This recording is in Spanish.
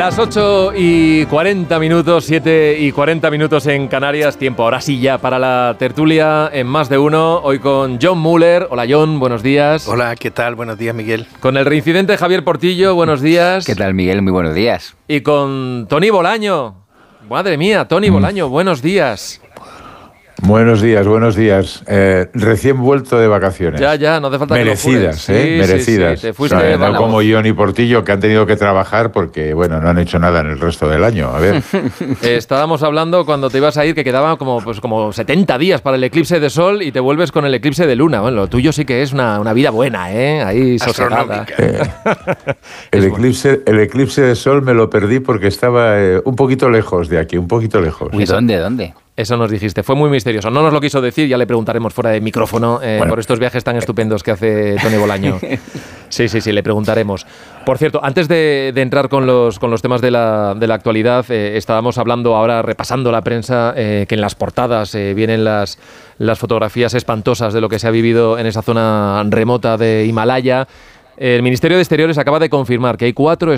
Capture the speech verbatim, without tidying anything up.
Las ocho y cuarenta minutos, siete y cuarenta minutos en Canarias, tiempo ahora sí ya para la tertulia en Más de Uno, hoy con John Muller. Hola John, buenos días. Hola, ¿qué tal? Buenos días, Miguel. Con el reincidente Javier Portillo, buenos días. ¿Qué tal, Miguel? Muy buenos días. Y con Tony Bolaño. Madre mía, Tony mm. Bolaño, buenos días. Buenos días, buenos días. Eh, recién vuelto de vacaciones. Ya, ya, no hace falta merecidas, que lo ¿eh? Sí, merecidas. Sí, sí. Te fuiste, o sea, no vamos. como John y Portillo, que han tenido que trabajar porque, bueno, no han hecho nada en el resto del año. A ver. eh, estábamos hablando cuando te ibas a ir que quedaban como, pues, como setenta días para el eclipse de sol y te vuelves con el eclipse de luna. Bueno, lo tuyo sí que es una, una vida buena, ¿eh? Ahí sosegada. Eh, el, eclipse, el eclipse de sol me lo perdí porque estaba eh, un poquito lejos de aquí, un poquito lejos. Uy, ¿dónde, dónde? Eso nos dijiste, fue muy misterioso. No nos lo quiso decir, ya le preguntaremos fuera de micrófono eh, bueno. por estos viajes tan estupendos que hace Tony Bolaño. Sí, sí, sí, le preguntaremos. Por cierto, antes de, de entrar con los, con los temas de la, de la actualidad, eh, estábamos hablando ahora, repasando la prensa, eh, que en las portadas eh, vienen las, las fotografías espantosas de lo que se ha vivido en esa zona remota de Himalaya. El Ministerio de Exteriores acaba de confirmar que hay cuatro